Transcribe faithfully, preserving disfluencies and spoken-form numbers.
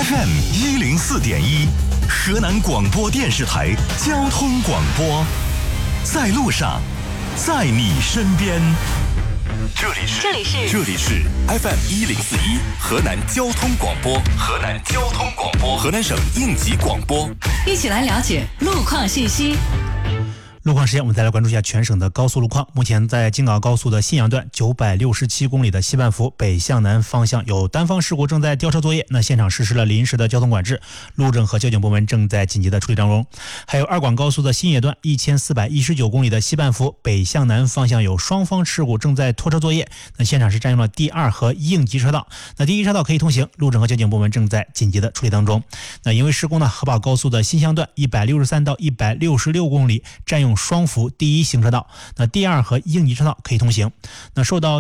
F M 一零四点一，河南广播电视台交通广播，在路上，在你身边。这里是这里是这里是 F M 一零四一河南交通广播，河南交通广播，河南省应急广播， 一起来了解路况信息。 路况时间，我们再来关注一下全省的高速路况。目前在京港高速的信阳段九百六十七公里的西半幅北向南方向有单方事故正在调查作业，那现场实施了临时的交通管制，路政和交警部门正在紧急的处理当中。还有二广高速的新野段一千四百一十九公里的西半幅北向南方向有双方事故正在拖车作业，那现场是占用了第二和应急车道，那第一车道可以通行，路政和交警部门正在紧急的处理当中。那因为施工呢，河宝高速的新乡段一百六十三到一百六十六公里占用双幅第一行车道，那第二和应急车道可以通行。那受到